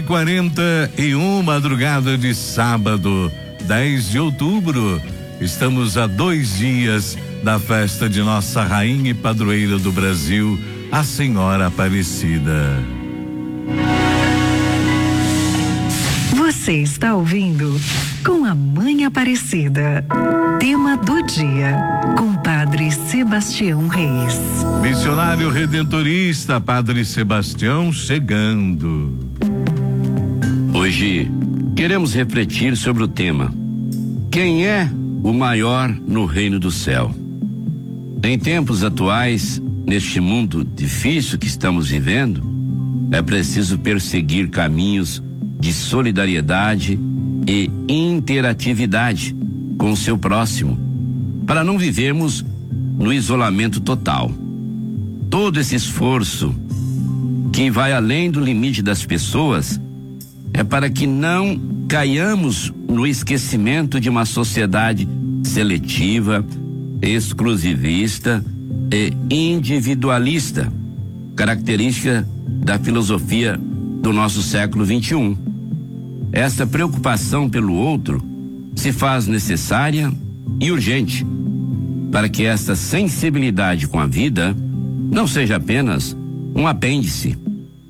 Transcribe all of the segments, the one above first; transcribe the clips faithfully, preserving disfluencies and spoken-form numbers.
quarenta e um, madrugada de sábado, dez de outubro. Estamos a dois dias da festa de nossa rainha e padroeira do Brasil, a Senhora Aparecida. Você está ouvindo Com a Mãe Aparecida. Tema do dia, com Padre Sebastião Reis. Missionário redentorista, Padre Sebastião chegando. Hoje queremos refletir sobre o tema: quem é o maior no reino do céu? Em tempos atuais, neste mundo difícil que estamos vivendo, é preciso perseguir caminhos de solidariedade e interatividade com o seu próximo, para não vivermos no isolamento total. Todo esse esforço, que vai além do limite das pessoas, é para que não caiamos no esquecimento de uma sociedade seletiva, exclusivista e individualista, característica da filosofia do nosso século vinte e um. Esta preocupação pelo outro se faz necessária e urgente para que esta sensibilidade com a vida não seja apenas um apêndice,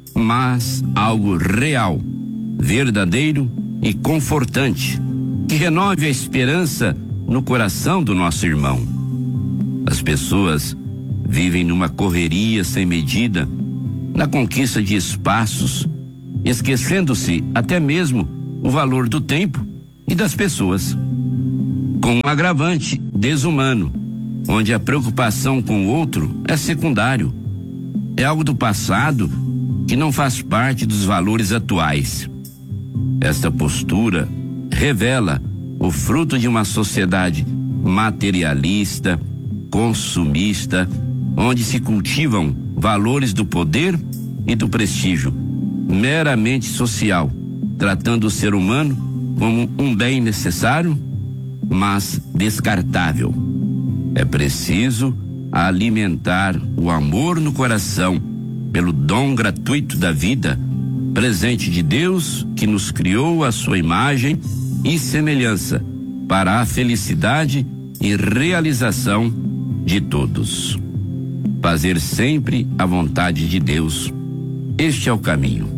mas algo real, verdadeiro e confortante, que renove a esperança no coração do nosso irmão. As pessoas vivem numa correria sem medida, na conquista de espaços, esquecendo-se até mesmo o valor do tempo e das pessoas. Com um agravante desumano, onde a preocupação com o outro é secundário, é algo do passado que não faz parte dos valores atuais. Esta postura revela o fruto de uma sociedade materialista, consumista, onde se cultivam valores do poder e do prestígio, meramente social, tratando o ser humano como um bem necessário, mas descartável. É preciso alimentar o amor no coração pelo dom gratuito da vida, presente de Deus, que nos criou à sua imagem e semelhança, para a felicidade e realização de todos. Fazer sempre a vontade de Deus. Este é o caminho.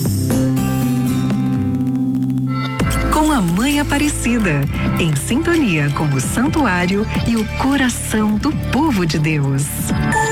Com a Mãe Aparecida, em sintonia com o santuário e o coração do povo de Deus.